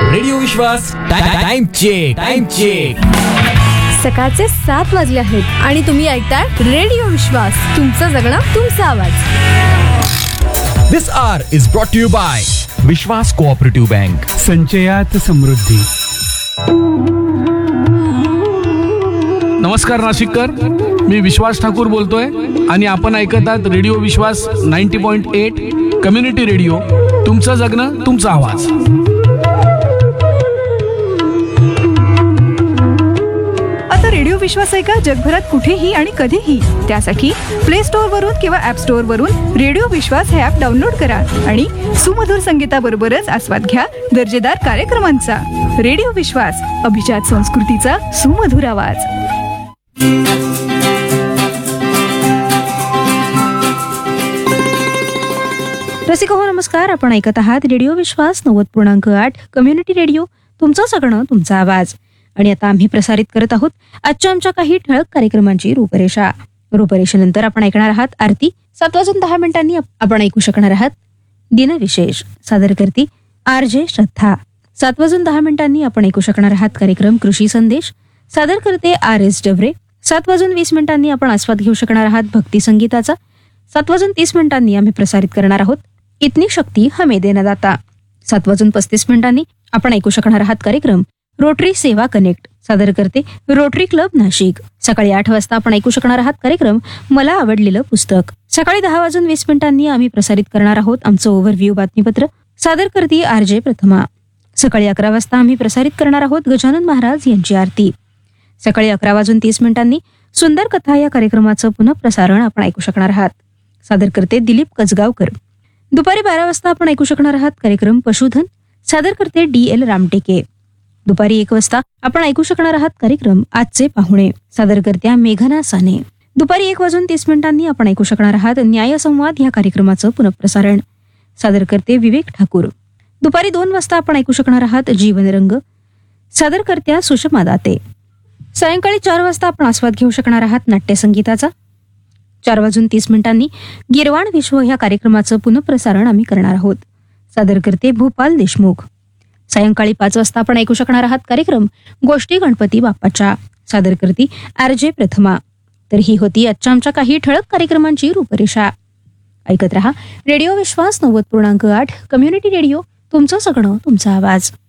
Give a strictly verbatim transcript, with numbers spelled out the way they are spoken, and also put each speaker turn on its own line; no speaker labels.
Radio विश्वास time check time check.
सकाळचे सात वाजले आहेत आणि तुम्ही ऐकताय रेडिओ विश्वास. तुमचं जगणं तुमचा आवाज.
This hour is brought to you by Vishwas cooperative bank.
संचयात समृद्धी.
नमस्कार नाशिककर, मी विश्वास ठाकूर बोलतोय आणि आपण ऐकत आहात रेडिओ विश्वास ninety point eight community radio. तुमचं जगणं तुमचा आवाज.
आता रेडिओ विश्वास ऐका जगभरात कुठेही आणि कधीही. त्यासाठी प्ले स्टोअर वरून किंवा ऍप स्टोअर वरून रेडिओ विश्वास हे ऍप डाउनलोड करा आणि सुमधुर संगीताबरोबरच आस्वाद घ्या दर्जेदार कार्यक्रमांचा. रेडिओ विश्वास, अभिजात संस्कृतीचा सुमधुर आवाज.
रसिक हो, नमस्कार. आपण ऐकत आहात रेडिओ विश्वास नव्वद पूर्णांक आठ कम्युनिटी रेडिओ. तुमचं सगळं तुमचा आवाज. आणि आता आम्ही प्रसारित करत आहोत आजच्या आमच्या काही ठळक कार्यक्रमांची रूपरेषा. रूपरेषेनंतर आपण ऐकणार आहात आरती. सात वाजून दहा मिनिटांनी आपण ऐकू शकणार आहात दिनविशेष. सादर करती आर जे श्रद्धा. सात वाजून दहा मिनिटांनी आपण ऐकू शकणार आहात कार्यक्रम कृषी संदेश. सादर करते आर एस डवरे. सात वाजून वीस मिनिटांनी आपण आस्वाद घेऊ शकणार आहात भक्ती संगीताचा. सात वाजून तीस मिनिटांनी आम्ही प्रसारित करणार आहोत इतनी शक्ती हमें देना दाता. सात वाजून पस्तीस मिनिटांनी आपण ऐकू शकणार आहात कार्यक्रम रोटरी सेवा कनेक्ट. सादर करते रोटरी क्लब नाशिक. सकाळी आठ वाजता आपण ऐकू शकणार आहात कार्यक्रम मला आवडलेलं पुस्तक. सकाळी दहा वाजून वीस मिनिटांनी आम्ही प्रसारित करणार आहोत आमचं ओव्हरव्ह्यू बातमीपत्र. सादर करते आर जे प्रथमा. सकाळी अकरा वाजता आम्ही प्रसारित करणार आहोत गजानन महाराज यांची आरती. सकाळी अकरा वाजून तीस मिनिटांनी सुंदर कथा या कार्यक्रमाचं पुनःप्रसारण आपण ऐकू शकणार आहात. सादर करते दिलीप कसगावकर. दुपारी बारा वाजता आपण ऐकू शकणार आहात कार्यक्रम पशुधन. सादर करते डी एल रामटेके. दुपारी एक वाजता आपण ऐकू शकणार आहात कार्यक्रम आजचे पाहुणे. सादर करत्या मेघना साने. दुपारी एक वाजून तीस मिनिटांनी आपण ऐकू शकणार आहात न्यायसंवाद या कार्यक्रमाचं पुनःप्रसारण. सादर करते विवेक ठाकूर. दुपारी दोन वाजता आपण ऐकू शकणार आहात जीवनरंग. सादर करत्या सुषमा दाते. सायंकाळी चार वाजता आपण आस्वाद घेऊ शकणार आहात नाट्यसंगीताचा. चार वाजून तीस मिनिटांनी गिरवाण विश्व या कार्यक्रमाचं पुनःप्रसारण आम्ही करणार आहोत. सादर करते भूपाल देशमुख. सायंकाळी पाच वाजता आपण ऐकू शकणार आहात कार्यक्रम गोष्टी गणपती बाप्पाच्या. सादर करती आर जे प्रथमा. तर ही होती आजच्या आमच्या काही ठळक कार्यक्रमांची रूपरेषा. ऐकत रहा रेडिओ विश्वास नव्वद पूर्णांक आठ कम्युनिटी रेडिओ. तुमचं सगळं तुमचा आवाज.